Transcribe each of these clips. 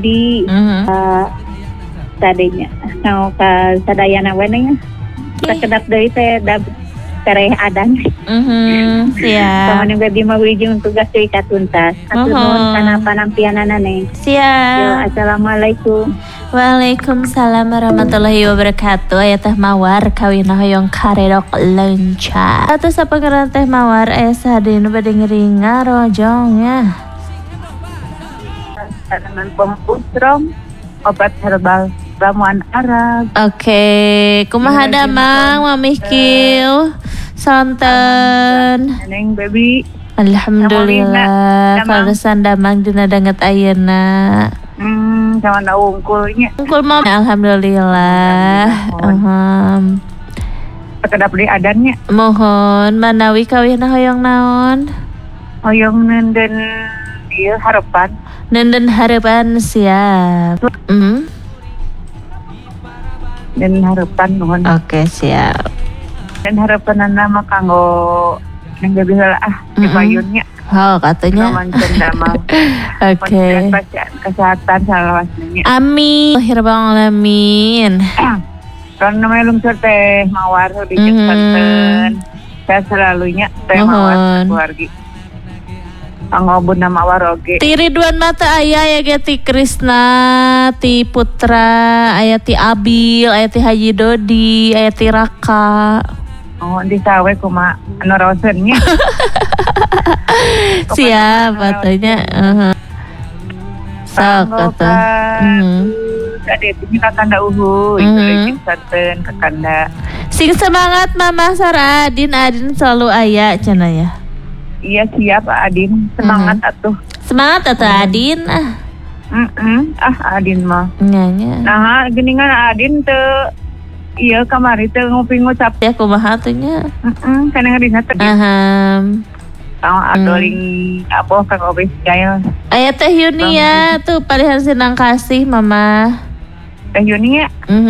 Dedi tadinya mau ke sadayana we nya sakedap deui teh da tereh adan siap pamanung Baby mah wijung tugas deui ka tuntas atuh kana panampianana neng siap. yo assalamualaikum. Waalaikumsalam warahmatullahi wabarakatuh. Aya Teh Mawar kawina hoyong karedok lenca. Atuh sapangaran Teh Mawar aya sadina bade ngeringa rojong ya. Tanaman pempusrom, obat herbal ramuan Arab. Oke, kumaha damang Mamih Kieu? Sonten. Neng Baby. Alhamdulillah. Kalasan damang dina danget ayeuna. Sama na ungkulnya. Ungkul mah alhamdulillah. Sekedap deui adannya. Mohon manawi kawihna hoyong naon? Hoyong nenden ieu harapan. Nenden harapan siap. Dan harapan nuhun. Oke, siap. Dan harapan nama kanggo neng Baby heula dipayunnya. Oh, katanya. Mancan damang. Oke. Kesehatan salawasnya. Amin. Akhirul alamin. Kalau namanya lungsur Teh Mawar di Santen. Saya selalunya Teh Mawar keluarga. Pangobun nama Mawar oge. Ti Ridwan mata aya ya ge ti Krisna, ti Putra, aya ti Abil, aya ti Haji Dodi, aya ti Raka. Oh, di sawe kumaha anu rosennya. Siap katanya. Sok kata. Ada itu kakanda uhu itu lagi Santen kakanda. Sing semangat Mama Sarah Adin selalu aya cenah ya. Iya siap Adin, semangat atuh. Semangat atuh Adin. Adin mah. Nya. Nah, geuningan Adin teu iya kamari teu ngopi ngucap ya kumaha atuh nya. Kana ngadina teh. Adoling apa Kang Obes Jaya. Aya Teh Yunia tuh palihan senang kasih Mama. Teh Yunia.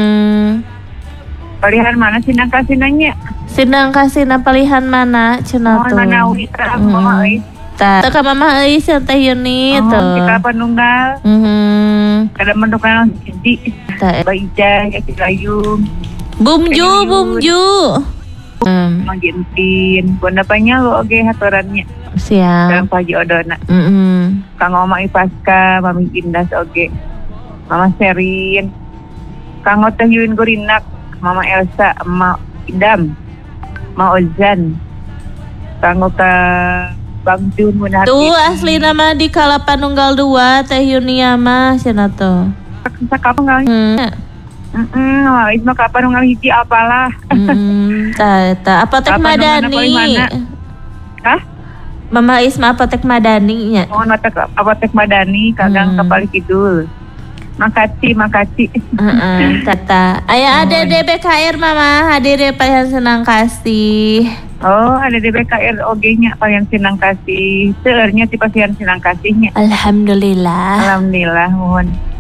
Palihan mana senang kasih nanya? Senang kasih na palihan mana cenah tuh. Mana witra Mama euy. Tah ka Mama euy Teh Yuni tuh. Kita panunggal. Kada mendukan jadi. Baija ya Gayung. Bumju. Mangintin, gondapanya lo oge hatorannya. Siap. Dalam pagi odona. Kang Oma Ipaska, Mami Indas oge. Mama Serin. Kang Teh Yuin Gorinak, Mama Elsa, Ma Idam, Ma Ozan. Kang ka Bang Jun Munarti. Tuh asli nama di Kalapanunggal 2 Teh Yunia mah cenah tuh. Sakapunggal. Isma kapan nunggal hiji apalah. Apotek Madani. Hah? Mama Isma Apotek Madani nya. Oh, Apotek Madani kagang Kapali Kidul. Makasih. Tata. Aya ada DBKR Mama hadir ya palihan senang kasih. Oh, ada DBKR oge nya palihan senang kasih. Seueurnya ti palihan senang kasihnya. Alhamdulillah. Alhamdulillah mohon.